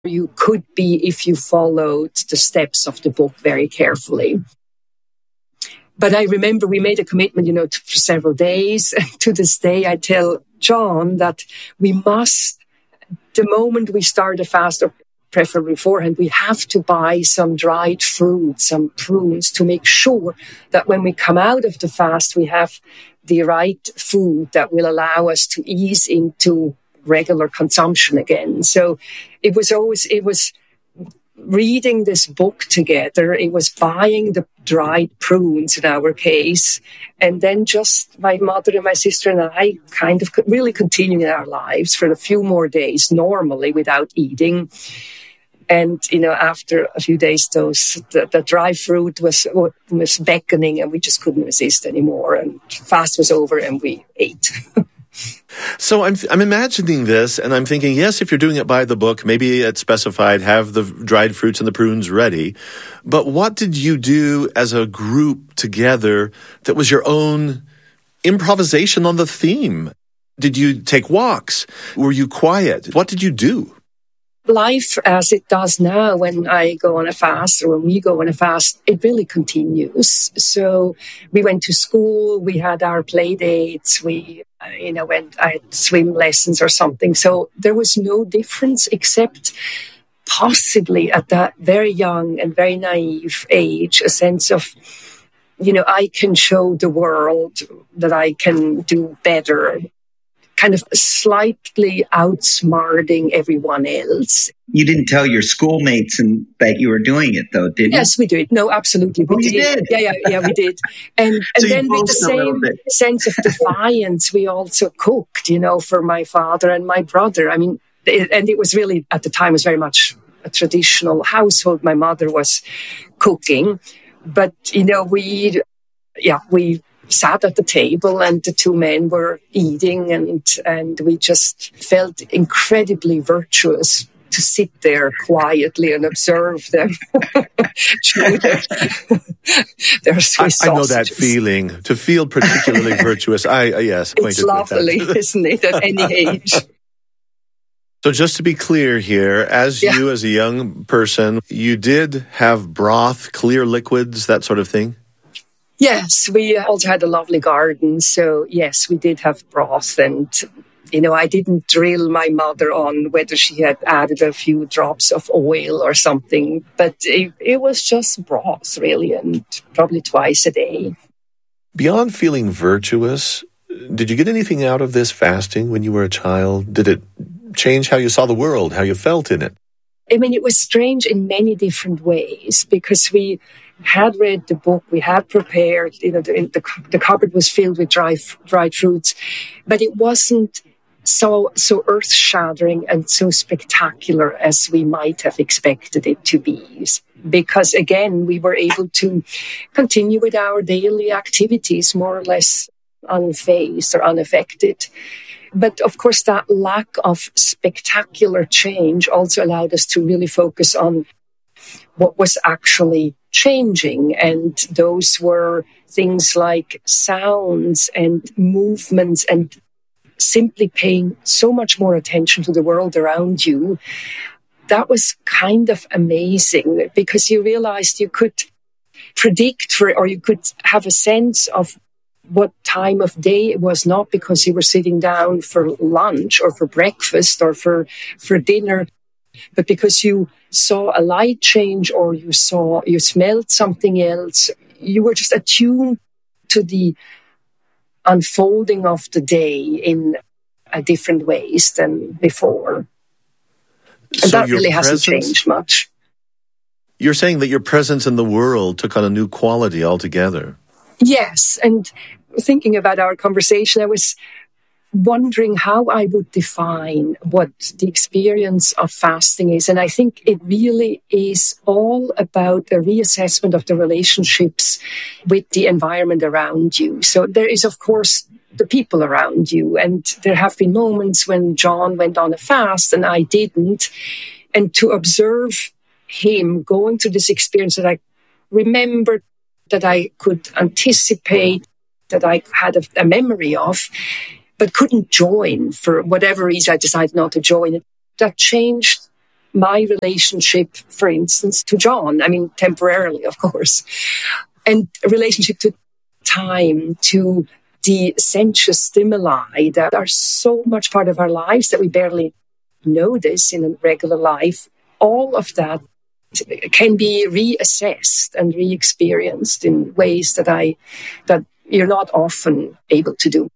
you could be if you followed the steps of the book very carefully. But I remember we made a commitment, for several days. To this day, I tell John that we must, the moment we start a fast, or preferably beforehand, we have to buy some dried fruit, some prunes, to make sure that when we come out of the fast, we have the right food that will allow us to ease into regular consumption again. So it was reading this book together. It was buying the dried prunes in our case. And then just my mother and my sister and I kind of really continuing our lives for a few more days normally without eating. And, after a few days, the dry fruit was beckoning and we just couldn't resist anymore. And fast was over and we ate. So I'm imagining this, and I'm thinking, yes, if you're doing it by the book, maybe it's specified, have the dried fruits and the prunes ready. But what did you do as a group together that was your own improvisation on the theme? Did you take walks? Were you quiet? What did you do? Life as it does now, when I go on a fast or when we go on a fast, it really continues. So we went to school, we had our play dates, I had swim lessons or something. So there was no difference except possibly at that very young and very naive age, a sense of, I can show the world that I can do better. Kind of slightly outsmarting everyone else. You didn't tell your schoolmates that you were doing it, though, did you? Yes, we did. No, absolutely. You did? Yeah, we did. And So then with the same sense of defiance, we also cooked, for my father and my brother. I mean, and it was really, at the time, it was very much a traditional household. My mother was cooking. But, we sat at the table and the two men were eating and we just felt incredibly virtuous to sit there quietly and observe them chew their Swiss sausages. I know that feeling, to feel particularly virtuous. Yes, it's lovely, isn't it, at any age? So just to be clear here, you as a young person, you did have broth, clear liquids, that sort of thing? Yes, we also had a lovely garden. So, yes, we did have broth. And, I didn't drill my mother on whether she had added a few drops of oil or something. But it was just broth, really, and probably twice a day. Beyond feeling virtuous, did you get anything out of this fasting when you were a child? Did it change how you saw the world, how you felt in it? I mean, it was strange in many different ways because we had read the book, we had prepared, the cupboard was filled with dried fruits, but it wasn't so earth-shattering and so spectacular as we might have expected it to be. Because again, we were able to continue with our daily activities more or less unfazed or unaffected. But of course, that lack of spectacular change also allowed us to really focus on what was actually changing. And those were things like sounds and movements and simply paying so much more attention to the world around you. That was kind of amazing because you realized you could predict or you could have a sense of what time of day it was, not because you were sitting down for lunch or for breakfast or for dinner, but because you saw a light change or you smelled something else. You were just attuned to the unfolding of the day in a different ways than before. And that really hasn't changed much. You're saying that your presence in the world took on a new quality altogether. Yes, and thinking about our conversation, I was wondering how I would define what the experience of fasting is. And I think it really is all about a reassessment of the relationships with the environment around you. So there is, of course, the people around you. And there have been moments when John went on a fast and I didn't. And to observe him going through this experience that I remembered, that I could anticipate, that I had a memory of, but couldn't join for whatever reason. I decided not to join it. That changed my relationship, for instance, to John. I mean, temporarily, of course. And a relationship to time, to the sensuous stimuli that are so much part of our lives that we barely notice in a regular life. All of that can be reassessed and re-experienced in ways that you're not often able to do.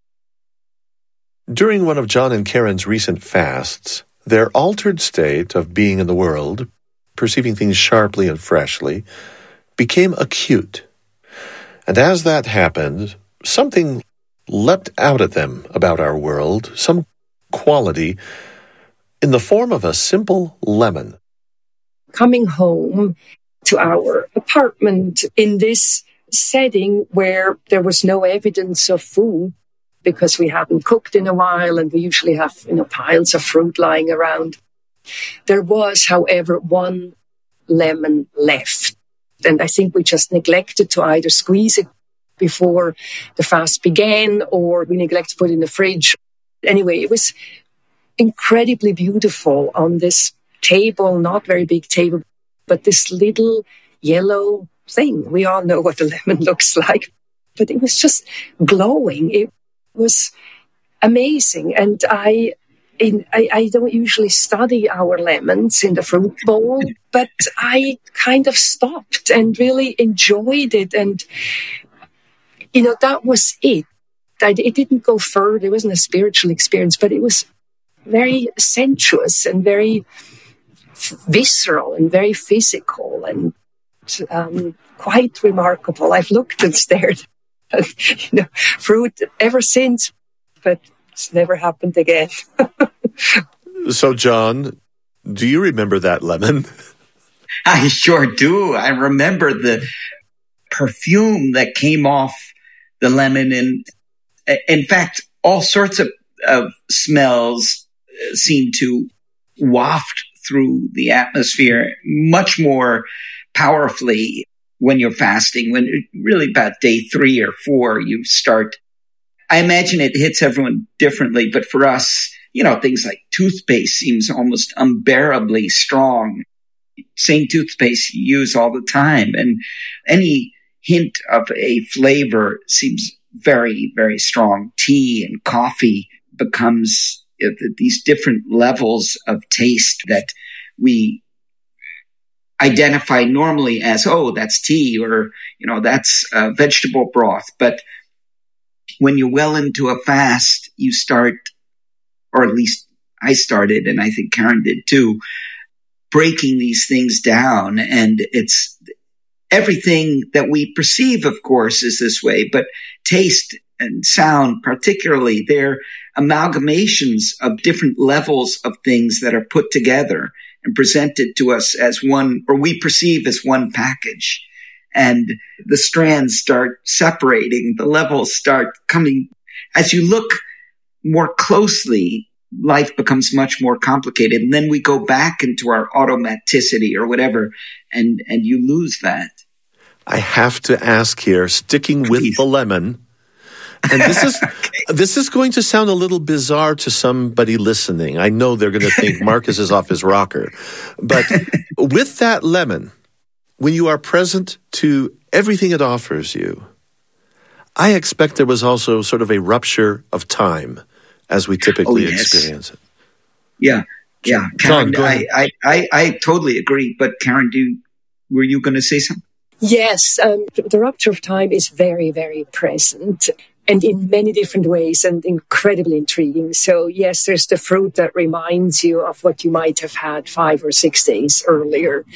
During one of John and Karen's recent fasts, their altered state of being in the world, perceiving things sharply and freshly, became acute. And as that happened, something leapt out at them about our world, some quality, in the form of a simple lemon. Coming home to our apartment in this setting where there was no evidence of food, because we hadn't cooked in a while and we usually have, piles of fruit lying around. There was, however, one lemon left. And I think we just neglected to either squeeze it before the fast began or we neglected to put it in the fridge. Anyway, it was incredibly beautiful on this table, not very big table, but this little yellow thing. We all know what a lemon looks like, but it was just glowing. It was amazing. And I don't usually study our lemons in the fruit bowl, but I kind of stopped and really enjoyed it. And, that was it. It didn't go further. It wasn't a spiritual experience, but it was very sensuous and very visceral and very physical and quite remarkable. I've looked and stared at fruit ever since, but it's never happened again. So, John, do you remember that lemon? I sure do. I remember the perfume that came off the lemon. And in fact, all sorts of smells seem to waft through the atmosphere much more powerfully when you're fasting. When really about day 3 or 4, you start. I imagine it hits everyone differently, but for us, things like toothpaste seems almost unbearably strong. Same toothpaste you use all the time. And any hint of a flavor seems very, very strong. Tea and coffee becomes these different levels of taste that we identify normally as, oh, that's tea or, that's vegetable broth. But when you're well into a fast, you start, or at least I started, and I think Karen did too, breaking these things down. And it's everything that we perceive, of course, is this way, but taste and sound particularly, they're amalgamations of different levels of things that are put together and presented to us as one, or we perceive as one package. And the strands start separating, the levels start coming. As you look more closely, life becomes much more complicated. And then we go back into our automaticity or whatever, and you lose that. I have to ask here, sticking with the lemon, and this is going to sound a little bizarre to somebody listening. I know they're going to think Marcus is off his rocker. But with that lemon, when you are present to everything it offers you, I expect there was also sort of a rupture of time as we typically experience it. Yeah. Karen, John, I totally agree. But Karen, were you going to say something? Yes, the rupture of time is very, very present and in many different ways and incredibly intriguing. So yes, there's the fruit that reminds you of what you might have had 5 or 6 days earlier.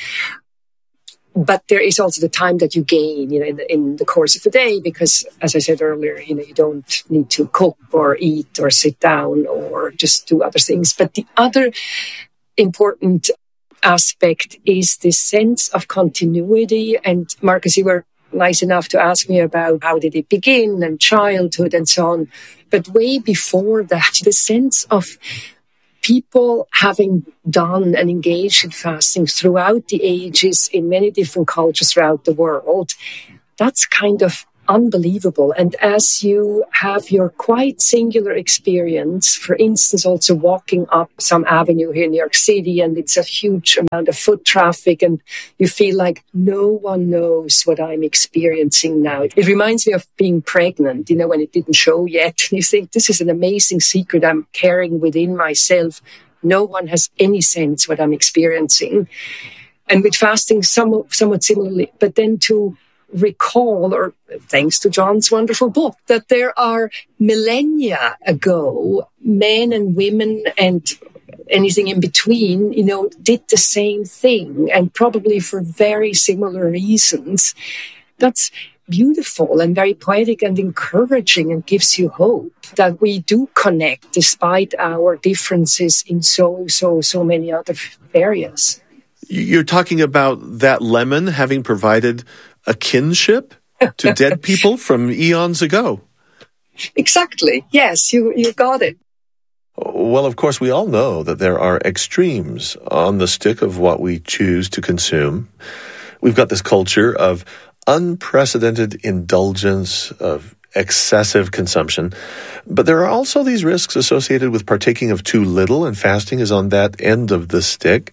But there is also the time that you gain, in the course of the day, because as I said earlier, you don't need to cook or eat or sit down or just do other things. But the other important aspect is this sense of continuity. And Marcus, you were nice enough to ask me about how did it begin and childhood and so on. But way before that, the sense of people having done and engaged in fasting throughout the ages in many different cultures throughout the world, that's kind of unbelievable. And as you have your quite singular experience, for instance, also walking up some avenue here in New York City, and it's a huge amount of foot traffic, and you feel like no one knows what I'm experiencing now. It reminds me of being pregnant, when it didn't show yet. You think, this is an amazing secret I'm carrying within myself. No one has any sense what I'm experiencing. And with fasting, somewhat similarly, but then to recall, or thanks to John's wonderful book, that there are millennia ago, men and women and anything in between, did the same thing, and probably for very similar reasons. That's beautiful and very poetic and encouraging, and gives you hope that we do connect despite our differences in so many other areas. You're talking about that lemon having provided a kinship to dead people from eons ago. Exactly. Yes, you got it. Well, of course, we all know that there are extremes on the stick of what we choose to consume. We've got this culture of unprecedented indulgence, of excessive consumption. But there are also these risks associated with partaking of too little, and fasting is on that end of the stick.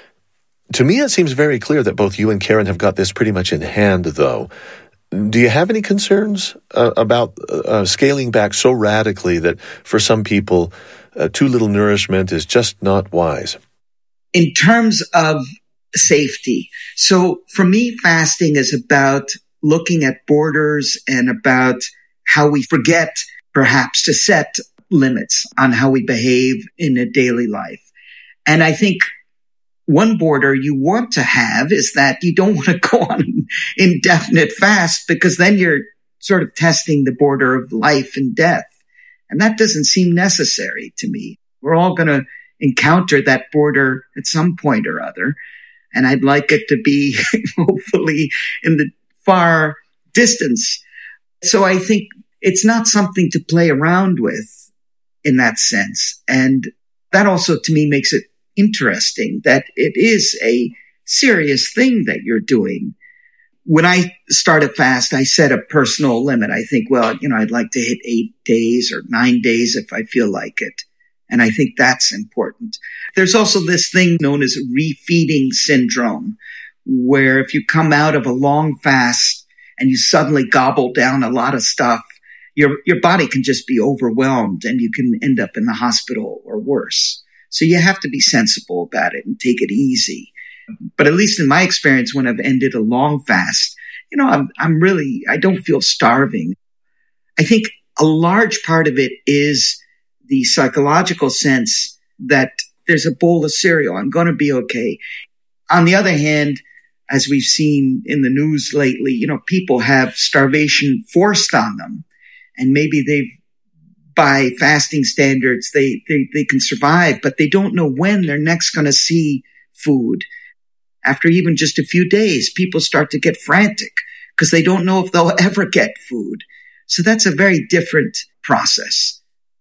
To me, it seems very clear that both you and Karen have got this pretty much in hand, though. Do you have any concerns about scaling back so radically that for some people, too little nourishment is just not wise? In terms of safety, so for me, fasting is about looking at borders and about how we forget, perhaps, to set limits on how we behave in a daily life. And I think one border you want to have is that you don't want to go on an indefinite fast, because then you're sort of testing the border of life and death. And that doesn't seem necessary to me. We're all going to encounter that border at some point or other. And I'd like it to be hopefully in the far distance. So I think it's not something to play around with in that sense. And that also to me makes it interesting that it is a serious thing that you're doing. When I start a fast, I set a personal limit. I think, I'd like to hit 8 days or 9 days if I feel like it. And I think that's important. There's also this thing known as refeeding syndrome, where if you come out of a long fast and you suddenly gobble down a lot of stuff, your body can just be overwhelmed and you can end up in the hospital or worse. So you have to be sensible about it and take it easy. But at least in my experience, when I've ended a long fast, I don't feel starving. I think a large part of it is the psychological sense that there's a bowl of cereal. I'm going to be okay. On the other hand, as we've seen in the news lately, people have starvation forced on them, and maybe by fasting standards, they can survive, but they don't know when they're next going to see food. After even just a few days, people start to get frantic because they don't know if they'll ever get food. So that's a very different process.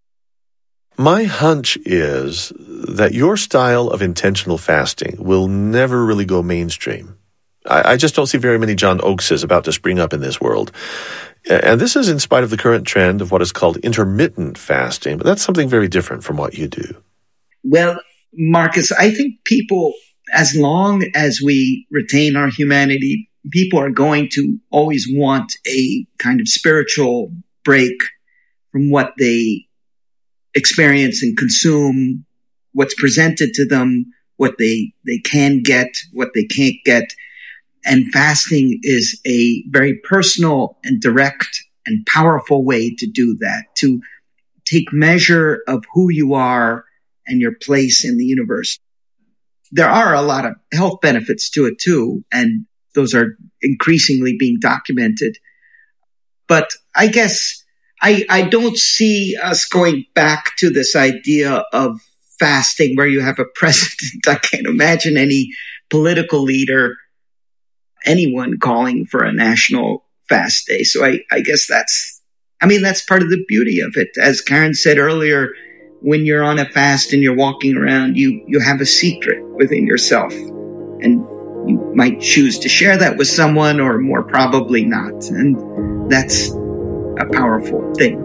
My hunch is that your style of intentional fasting will never really go mainstream. I just don't see very many John Oakeses about to spring up in this world. And this is in spite of the current trend of what is called intermittent fasting, but that's something very different from what you do. Well, Marcus, I think people, as long as we retain our humanity, people are going to always want a kind of spiritual break from what they experience and consume, what's presented to them, what they can get, what they can't get. And fasting is a very personal and direct and powerful way to do that, to take measure of who you are and your place in the universe. There are a lot of health benefits to it too, and those are increasingly being documented. But I guess I don't see us going back to this idea of fasting where you have a president. I can't imagine any political leader, anyone calling for a national fast day. So I guess that's part of the beauty of it. As Karen said earlier, when you're on a fast and you're walking around, you have a secret within yourself, and you might choose to share that with someone or more probably not. And That's a powerful thing.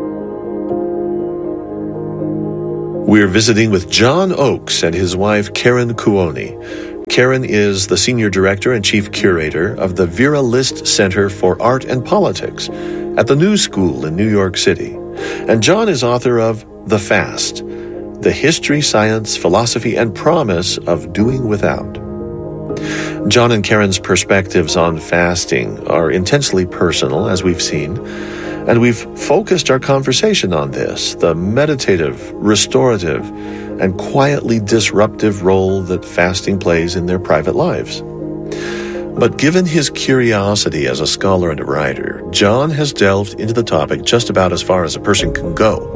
We're visiting with John Oakes and his wife, Karen Kuoni. Karen is the Senior Director and Chief Curator of the Vera List Center for Art and Politics at the New School in New York City. And John is author of The Fast, The History, Science, Philosophy, and Promise of Doing Without. John and Karen's perspectives on fasting are intensely personal, as we've seen, and we've focused our conversation on this, the meditative, restorative, and quietly disruptive role that fasting plays in their private lives. But given his curiosity as a scholar and a writer, John has delved into the topic just about as far as a person can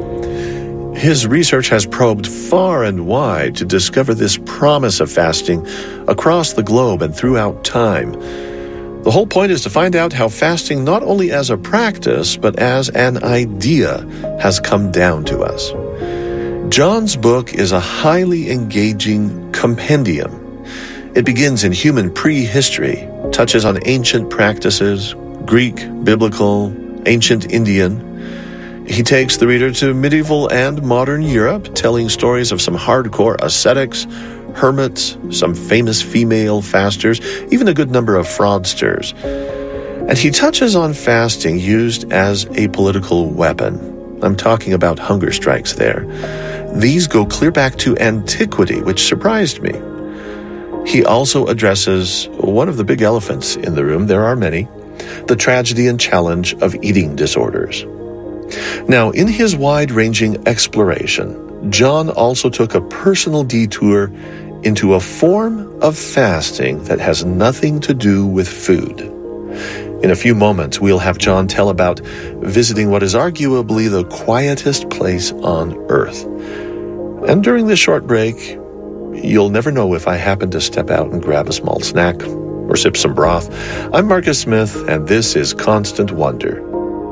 go. His research has probed far and wide to discover this promise of fasting across the globe and throughout time. The whole point is to find out how fasting, not only as a practice, but as an idea, has come down to us. John's book is a highly engaging compendium. It begins in human prehistory, touches on ancient practices, Greek, biblical, ancient Indian. He takes the reader to medieval and modern Europe, telling stories of some hardcore ascetics, hermits, some famous female fasters, even a good number of fraudsters. And he touches on fasting used as a political weapon. I'm talking about hunger strikes there. These go clear back to antiquity, which surprised me. He also addresses one of the big elephants in the room, there are many, the tragedy and challenge of eating disorders. Now, in his wide-ranging exploration, John also took a personal detour into a form of fasting that has nothing to do with food. In a few moments, we'll have John tell about visiting what is arguably the quietest place on earth. And during this short break, you'll never know if I happen to step out and grab a small snack or sip some broth. I'm Marcus Smith, and this is Constant Wonder.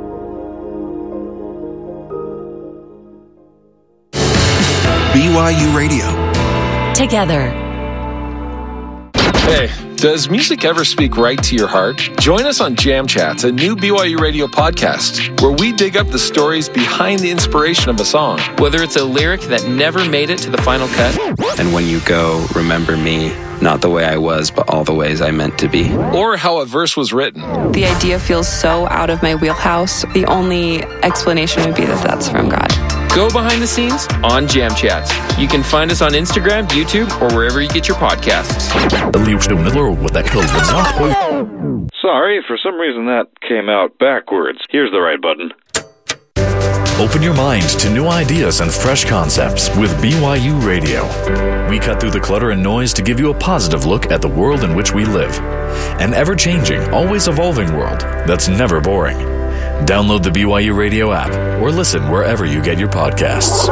BYU Radio. Together. Hey, does music ever speak right to your heart? Join us on Jam Chats, a new BYU Radio podcast, where we dig up the stories behind the inspiration of a song. Whether it's a lyric that never made it to the final cut. And when you go, remember me, not the way I was, but all the ways I meant to be. Or how a verse was written. The idea feels so out of my wheelhouse. The only explanation would be that that's from God. Go behind the scenes on Jam Chats. You can find us on Instagram, YouTube, or wherever you get your podcasts. Sorry, for some reason that came out backwards. Here's the right button. Open your mind to new ideas and fresh concepts with BYU Radio. We cut through the clutter and noise to give you a positive look at the world in which we live. An ever-changing, always evolving world that's never boring. Download the BYU Radio app or listen wherever you get your podcasts.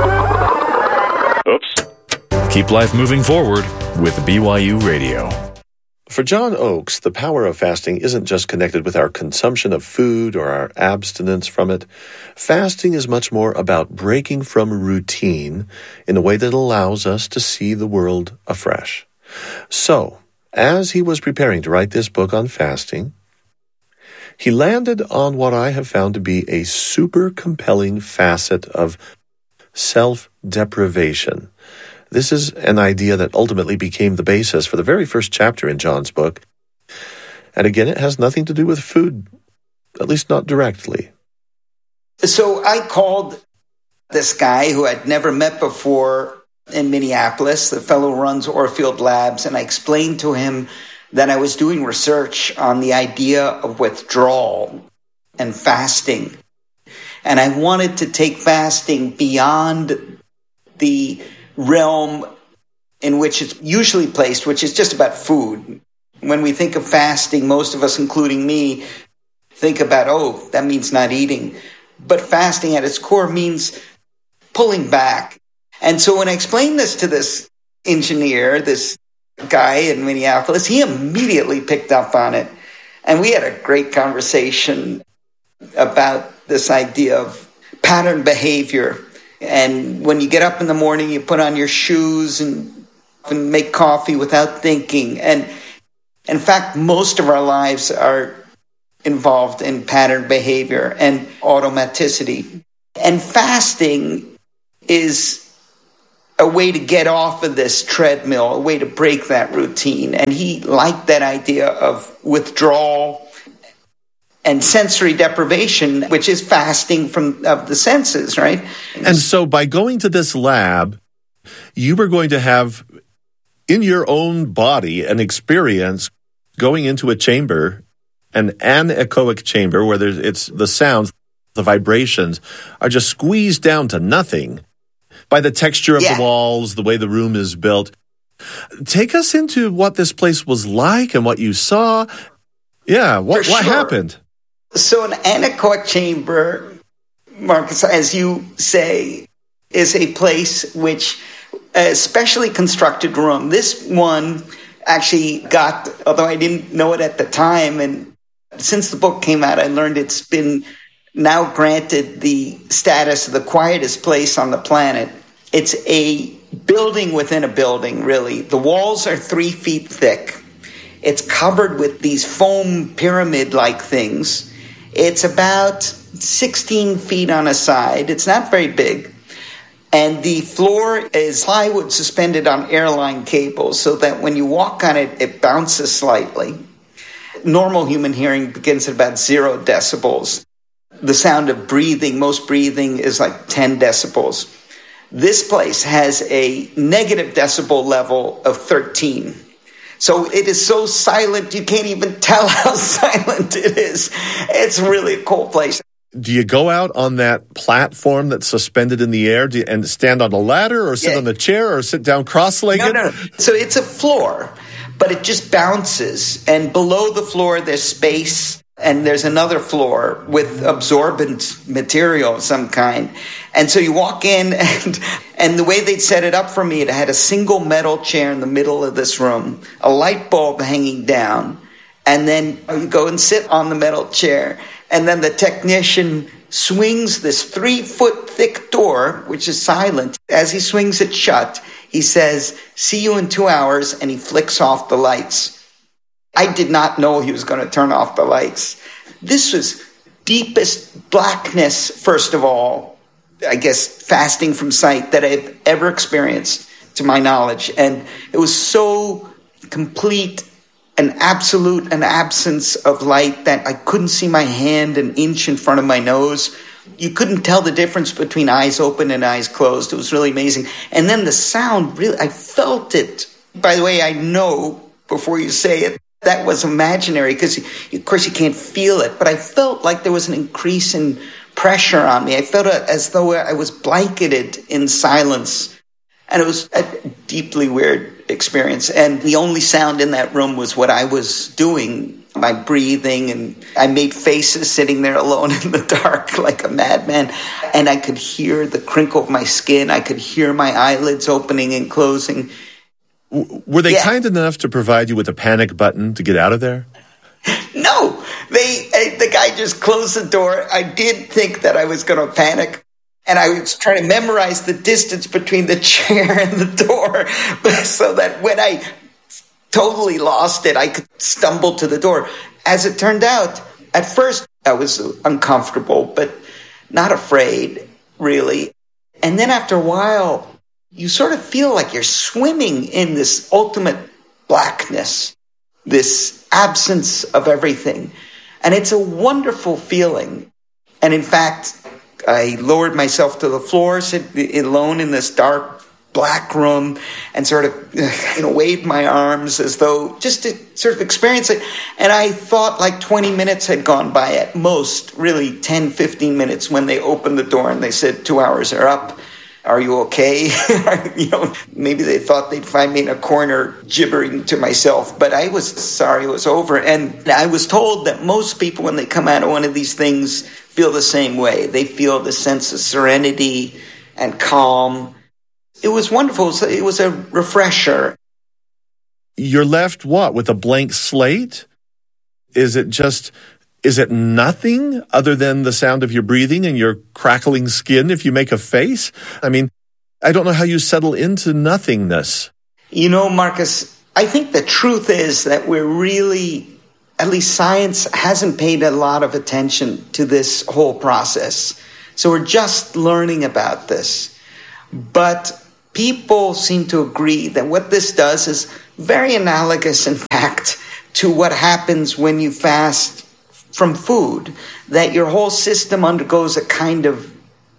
Oops. Keep life moving forward with BYU Radio. For John Oakes, the power of fasting isn't just connected with our consumption of food or our abstinence from it. Fasting is much more about breaking from routine in a way that allows us to see the world afresh. So, as he was preparing to write this book on fasting, he landed on what I have found to be a super compelling facet of self-deprivation. This is an idea that ultimately became the basis for the very first chapter in John's book. And again, it has nothing to do with food, at least not directly. So I called this guy who I'd never met before in Minneapolis, the fellow who runs Orfield Labs, and I explained to him that I was doing research on the idea of withdrawal and fasting. And I wanted to take fasting beyond the realm in which it's usually placed, which is just about food. When we think of fasting, most of us, including me, think about, oh, that means not eating. But fasting at its core means pulling back. And so when I explained this to this engineer, this guy in Minneapolis, he immediately picked up on it. And we had a great conversation about this idea of pattern behavior. And when you get up in the morning, you put on your shoes and make coffee without thinking. And in fact, most of our lives are involved in pattern behavior and automaticity. And fasting is a way to get off of this treadmill, a way to break that routine. And he liked that idea of withdrawal and sensory deprivation, which is fasting of the senses, right? And so by going to this lab, you were going to have in your own body an experience going into a chamber, an anechoic chamber, where it's the sounds, the vibrations are just squeezed down to nothing by the texture of the walls, the way the room is built. Take us into what this place was like and what you saw. Yeah, what happened? So an anechoic chamber, Marcus, as you say, is a place which a specially constructed room. This one actually got, although I didn't know it at the time, and since the book came out, I learned it's been now granted the status of the quietest place on the planet. It's a building within a building, really. The walls are 3 feet thick. It's covered with these foam pyramid-like things. It's about 16 feet on a side. It's not very big. And the floor is plywood suspended on airline cables so that when you walk on it, it bounces slightly. Normal human hearing begins at about 0 decibels. The sound of breathing, most breathing is like 10 decibels. This place has a negative decibel level of 13. So it is so silent, you can't even tell how silent it is. It's really a cool place. Do you go out on that platform that's suspended in the air and stand on a ladder or sit on the chair or sit down cross-legged? No. So it's a floor, but it just bounces. And below the floor, there's space, and there's another floor with absorbent material of some kind. And so you walk in, and the way they'd set it up for me, it had a single metal chair in the middle of this room, a light bulb hanging down, and then you go and sit on the metal chair. And then the technician swings this 3-foot thick door, which is silent. As he swings it shut, he says, "See you in 2 hours," and he flicks off the lights. I did not know he was going to turn off the lights. This was deepest blackness, first of all, I guess fasting from sight that I've ever experienced, to my knowledge. And it was so complete, an absence of light that I couldn't see my hand an inch in front of my nose. You couldn't tell the difference between eyes open and eyes closed. It was really amazing. And then the sound, really, I felt it. By the way, I know, before you say it, that was imaginary because, of course, you can't feel it. But I felt like there was an increase in pressure on me. I felt as though I was blanketed in silence. And it was a deeply weird experience. And the only sound in that room was what I was doing, my breathing. And I made faces sitting there alone in the dark like a madman. And I could hear the crinkle of my skin. I could hear my eyelids opening and closing. Were they kind enough to provide you with a panic button to get out of there? No. The guy just closed the door. I did think that I was going to panic. And I was trying to memorize the distance between the chair and the door so that when I totally lost it, I could stumble to the door. As it turned out, at first I was uncomfortable, but not afraid, really. And then after a while, you sort of feel like you're swimming in this ultimate blackness, this absence of everything. And it's a wonderful feeling. And in fact, I lowered myself to the floor, sit alone in this dark, black room, and sort of waved my arms as though just to sort of experience it. And I thought like 20 minutes had gone by at most, really 10, 15 minutes when they opened the door and they said, 2 hours are up. Are you okay? Maybe they thought they'd find me in a corner gibbering to myself, but I was sorry it was over. And I was told that most people, when they come out of one of these things, feel the same way. They feel the sense of serenity and calm. It was wonderful. It was a refresher. You're left what? With a blank slate? Is it nothing other than the sound of your breathing and your crackling skin if you make a face? I mean, I don't know how you settle into nothingness. Marcus, I think the truth is that we're really at least science hasn't paid a lot of attention to this whole process. So we're just learning about this. But people seem to agree that what this does is very analogous, in fact, to what happens when you fast from food, that your whole system undergoes a kind of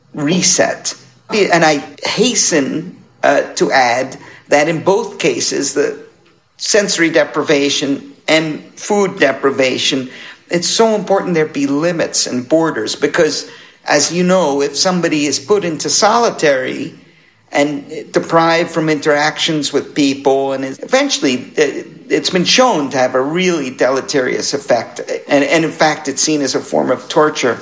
reset. And I hasten to add that in both cases, the sensory deprivation and food deprivation, it's so important there be limits and borders, because, as you know, if somebody is put into solitary and deprived from interactions with people, and eventually it's been shown to have a really deleterious effect, and in fact it's seen as a form of torture.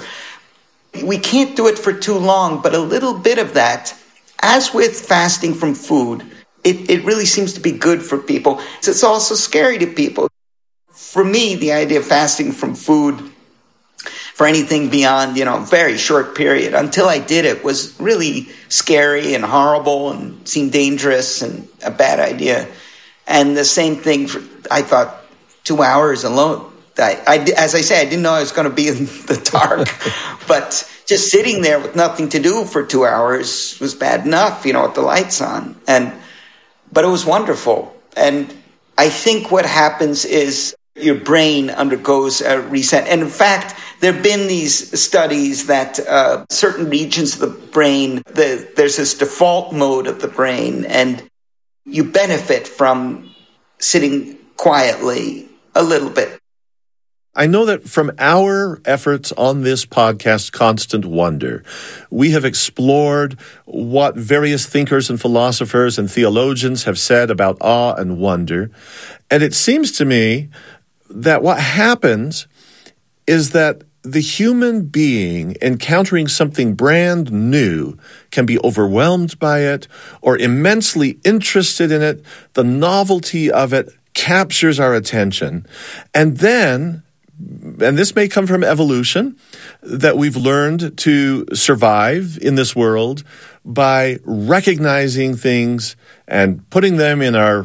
We can't do it for too long, but a little bit of that, as with fasting from food, it really seems to be good for people. It's also scary to people. For me, the idea of fasting from food for anything beyond, a very short period, until I did it, was really scary and horrible and seemed dangerous and a bad idea. And the same thing, I thought 2 hours alone. As I say, I didn't know I was going to be in the dark, but just sitting there with nothing to do for 2 hours was bad enough, with the lights on. But it was wonderful. And I think what happens is your brain undergoes a reset. And in fact, there have been these studies that certain regions of the brain, there's this default mode of the brain, and you benefit from sitting quietly a little bit. I know that from our efforts on this podcast, Constant Wonder, we have explored what various thinkers and philosophers and theologians have said about awe and wonder. And it seems to me that what happens is that the human being encountering something brand new can be overwhelmed by it or immensely interested in it. The novelty of it captures our attention. And then, and this may come from evolution, that we've learned to survive in this world by recognizing things and putting them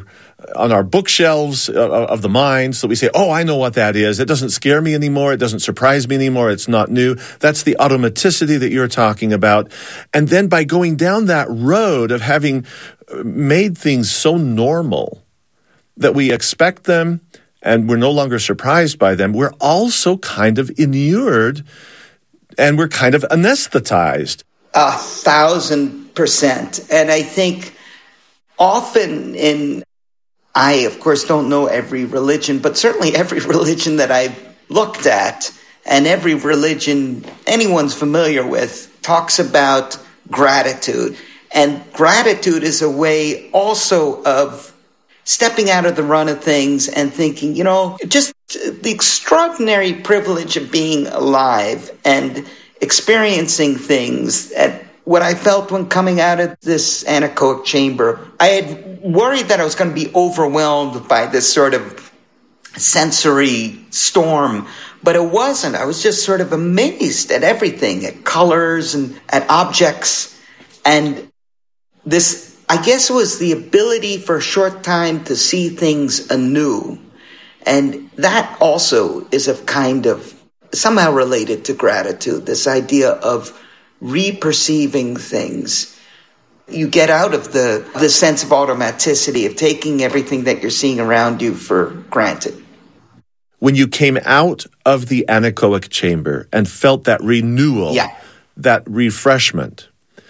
on our bookshelves of the mind, so we say, oh, I know what that is. It doesn't scare me anymore. It doesn't surprise me anymore. It's not new. That's the automaticity that you're talking about. And then by going down that road of having made things so normal that we expect them and we're no longer surprised by them, we're also kind of inured and we're kind of anesthetized. 1,000%. And I think often I, of course, don't know every religion, but certainly every religion that I've looked at and every religion anyone's familiar with talks about gratitude. And gratitude is a way also of stepping out of the run of things and thinking, just the extraordinary privilege of being alive and experiencing things at what I felt when coming out of this anechoic chamber. I had worried that I was going to be overwhelmed by this sort of sensory storm, but it wasn't. I was just sort of amazed at everything, at colors and at objects. And this, I guess, was the ability for a short time to see things anew. And that also is a kind of somehow related to gratitude, this idea of reperceiving things. You get out of the sense of automaticity of taking everything that you're seeing around you for granted. When you came out of the anechoic chamber and felt that renewal, that refreshment,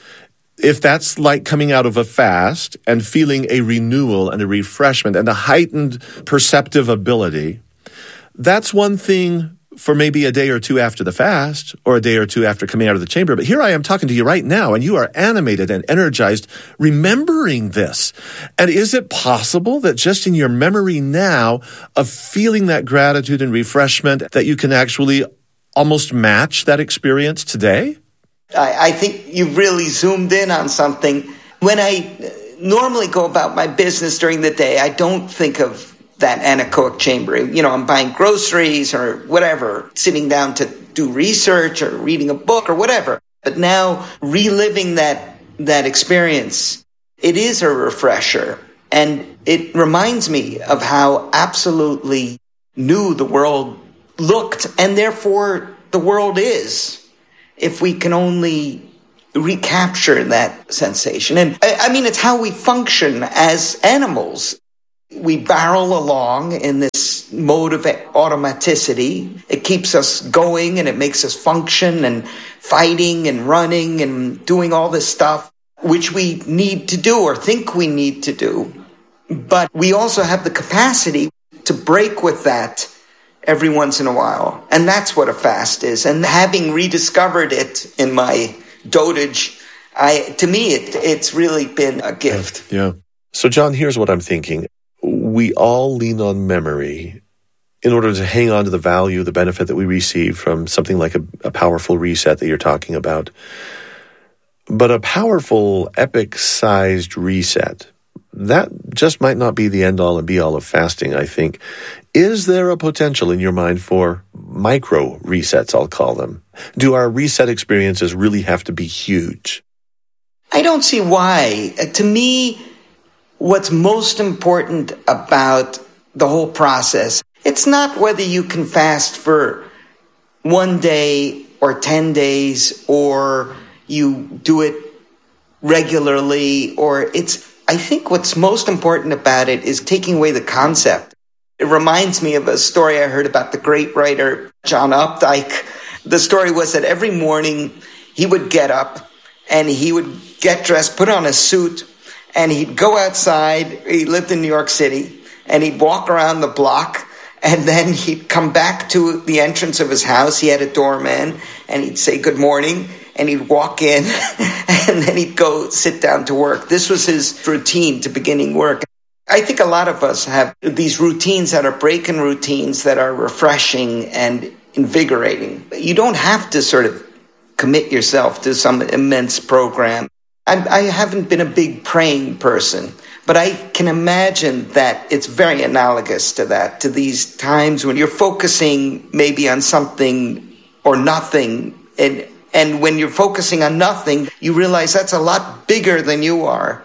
if that's like coming out of a fast and feeling a renewal and a refreshment and a heightened perceptive ability, that's one thing for maybe a day or two after the fast or a day or two after coming out of the chamber. But here I am talking to you right now, and you are animated and energized remembering this. And is it possible that just in your memory now of feeling that gratitude and refreshment that you can actually almost match that experience today? I think you've really zoomed in on something. When I normally go about my business during the day, I don't think of that anechoic chamber. I'm buying groceries or whatever, sitting down to do research or reading a book or whatever. But now reliving that experience, it is a refresher. And it reminds me of how absolutely new the world looked, and therefore the world is, if we can only recapture that sensation. And I mean, it's how we function as animals. We barrel along in this mode of automaticity. It keeps us going and it makes us function and fighting and running and doing all this stuff, which we need to do or think we need to do. But we also have the capacity to break with that every once in a while. And that's what a fast is. And having rediscovered it in my dotage, to me, it's really been a gift. Yeah. So, John, here's what I'm thinking. We all lean on memory in order to hang on to the value, the benefit that we receive from something like a powerful reset that you're talking about. But a powerful, epic-sized reset, that just might not be the end-all and be-all of fasting, I think. Is there a potential in your mind for micro resets, I'll call them? Do our reset experiences really have to be huge? I don't see why. To me, what's most important about the whole process, it's not whether you can fast for 1 day or 10 days or you do it regularly, I think what's most important about it is taking away the concept. It reminds me of a story I heard about the great writer John Updike. The story was that every morning he would get up and he would get dressed, put on a suit, and he'd go outside. He lived in New York City, and he'd walk around the block, and then he'd come back to the entrance of his house. He had a doorman, and he'd say good morning, and he'd walk in, and then he'd go sit down to work. This was his routine to beginning work. I think a lot of us have these routines that are break-in routines that are refreshing and invigorating. You don't have to sort of commit yourself to some immense program. I haven't been a big praying person, but I can imagine that it's very analogous to that, to these times when you're focusing maybe on something or nothing, and when you're focusing on nothing, you realize that's a lot bigger than you are.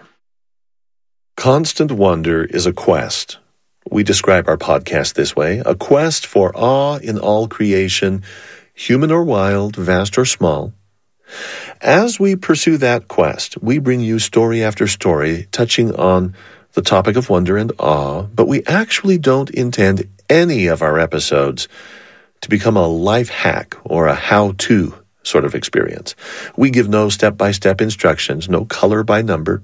Constant wonder is a quest. We describe our podcast this way: a quest for awe in all creation, human or wild, vast or small. As we pursue that quest, we bring you story after story touching on the topic of wonder and awe, but we actually don't intend any of our episodes to become a life hack or a how-to sort of experience. We give no step-by-step instructions, no color by number.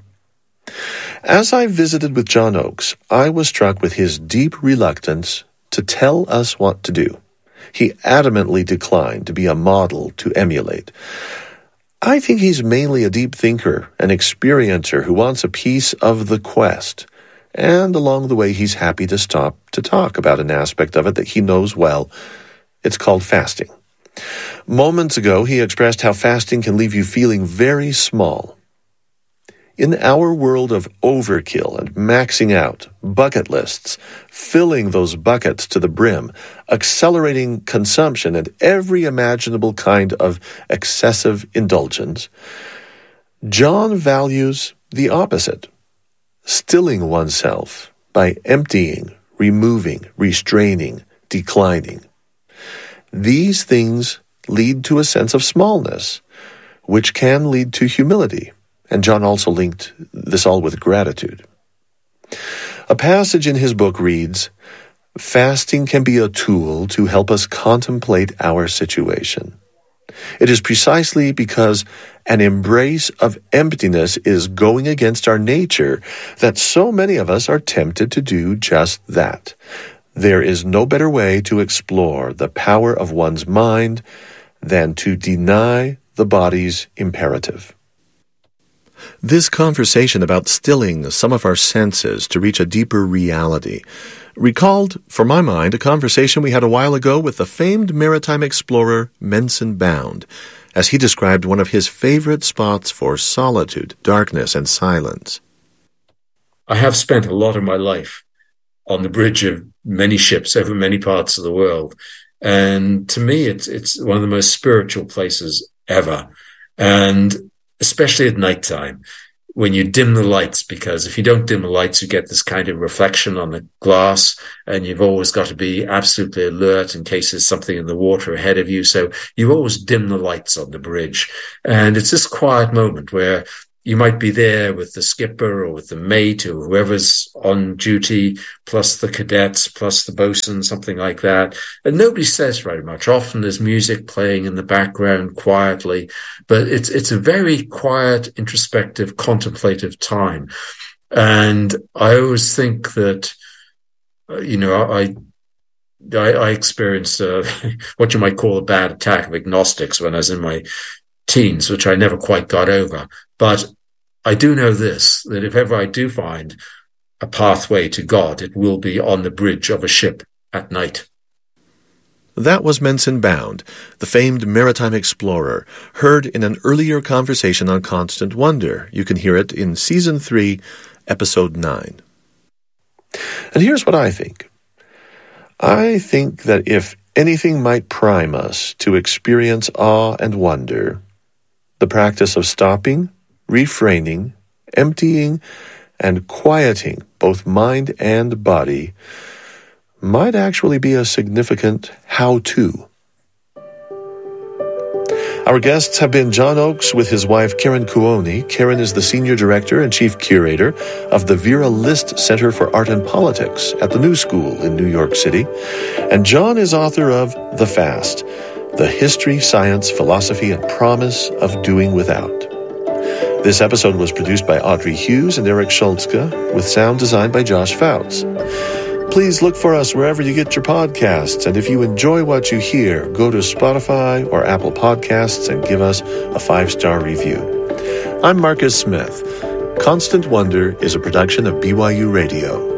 As I visited with John Oakes, I was struck with his deep reluctance to tell us what to do. He adamantly declined to be a model to emulate. I think he's mainly a deep thinker, an experiencer who wants a piece of the quest. And along the way, he's happy to stop to talk about an aspect of it that he knows well. It's called fasting. Moments ago, he expressed how fasting can leave you feeling very small. In our world of overkill and maxing out, bucket lists, filling those buckets to the brim, accelerating consumption and every imaginable kind of excessive indulgence, John values the opposite: stilling oneself by emptying, removing, restraining, declining. These things lead to a sense of smallness, which can lead to humility. And John also linked this all with gratitude. A passage in his book reads, "Fasting can be a tool to help us contemplate our situation. It is precisely because an embrace of emptiness is going against our nature that so many of us are tempted to do just that. There is no better way to explore the power of one's mind than to deny the body's imperative." This conversation about stilling some of our senses to reach a deeper reality recalled, for my mind, a conversation we had a while ago with the famed maritime explorer Menson Bound, as he described one of his favorite spots for solitude, darkness, and silence. I have spent a lot of my life on the bridge of many ships over many parts of the world, and to me it's one of the most spiritual places ever. And especially at nighttime, when you dim the lights, because if you don't dim the lights, you get this kind of reflection on the glass, and you've always got to be absolutely alert in case there's something in the water ahead of you. So you always dim the lights on the bridge. And it's this quiet moment where you might be there with the skipper or with the mate or whoever's on duty, plus the cadets, plus the bosun, something like that. And nobody says very much. Often there's music playing in the background quietly, but it's a very quiet, introspective, contemplative time. And I always think that, I experienced what you might call a bad attack of agnostics when I was in my teens, which I never quite got over. But I do know this, that if ever I do find a pathway to God, it will be on the bridge of a ship at night. That was Menson Bound, the famed maritime explorer, heard in an earlier conversation on Constant Wonder. You can hear it in Season 3, Episode 9. And here's what I think. I think that if anything might prime us to experience awe and wonder, the practice of stopping, refraining, emptying, and quieting both mind and body might actually be a significant how-to. Our guests have been John Oakes with his wife Karen Kuoni. Karen is the Senior Director and Chief Curator of the Vera List Center for Art and Politics at the New School in New York City. And John is author of The Fast, The History, Science, Philosophy, and Promise of Doing Without. This episode was produced by Audrey Hughes and Eric Schultzke, with sound designed by Josh Fouts. Please look for us wherever you get your podcasts, and if you enjoy what you hear, go to Spotify or Apple Podcasts and give us a 5-star review. I'm Marcus Smith. Constant Wonder is a production of BYU Radio.